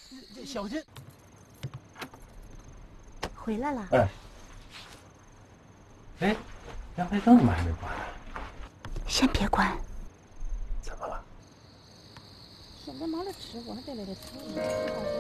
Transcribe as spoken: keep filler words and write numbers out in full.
这小心！ 回来了。 哎，哎，阳台灯怎么还没关呢？ 先别关。 怎么了？ 现在忙着吃，我还在那里吃。